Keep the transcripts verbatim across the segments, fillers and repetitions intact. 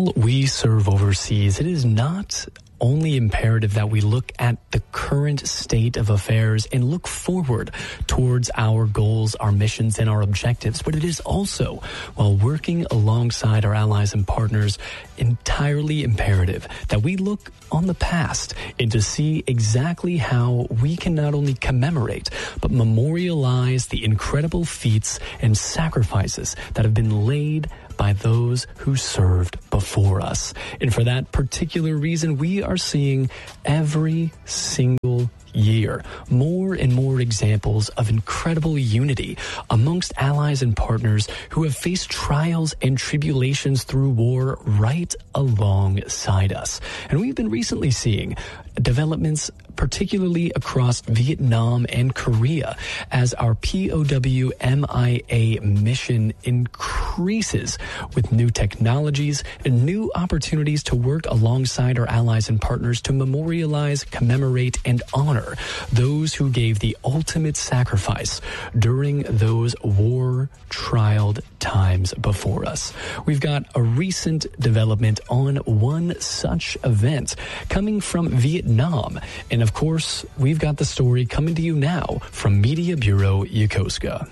all we serve overseas, it is not only imperative that we look at the current state of affairs and look forward towards our goals, our missions, and our objectives, but it is also, while working alongside our allies and partners, entirely imperative that we look on the past and to see exactly how we can not only commemorate, but memorialize the incredible feats and sacrifices that have been laid by those who served before us. And for that particular reason, we are seeing every single year more and more examples of incredible unity amongst allies and partners who have faced trials and tribulations through war right alongside us. And we've been recently seeing developments particularly across Vietnam and Korea as our P O W M I A mission increases with new technologies and new opportunities to work alongside our allies and partners to memorialize, commemorate, and honor those who gave the ultimate sacrifice during those war-trialed times before us. We've got a recent development on one such event coming from Vietnam. And of course, we've got the story coming to you now from Media Bureau Yokosuka.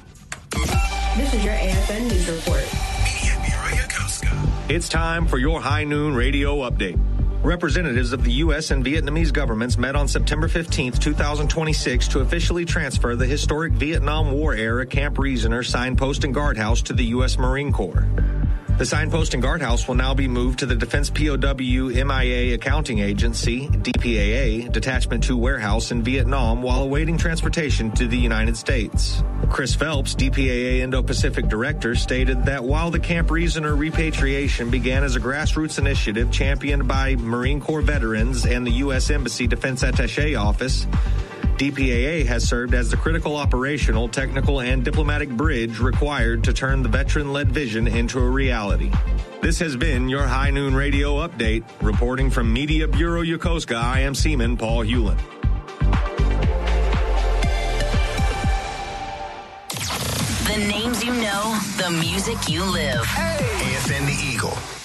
This is your A F N News Report. Media Bureau Yokosuka. It's time for your High Noon Radio Update. Representatives of the U S and Vietnamese governments met on September fifteenth, twenty twenty-six to officially transfer the historic Vietnam War-era Camp Reasoner signpost and guardhouse to the U S Marine Corps. The signpost and guardhouse will now be moved to the Defense P O W M I A Accounting Agency, D P A A, Detachment two Warehouse in Vietnam while awaiting transportation to the United States. Chris Phelps, D P A A Indo-Pacific Director, stated that while the Camp Reasoner repatriation began as a grassroots initiative championed by Marine Corps veterans and the U S Embassy Defense Attaché Office, D P A A has served as the critical operational, technical, and diplomatic bridge required to turn the veteran-led vision into a reality. This has been your High Noon Radio Update. Reporting from Media Bureau Yokosuka, I am Seaman Paul Hewlin. The names you know, the music you live. Hey. A F N The Eagle.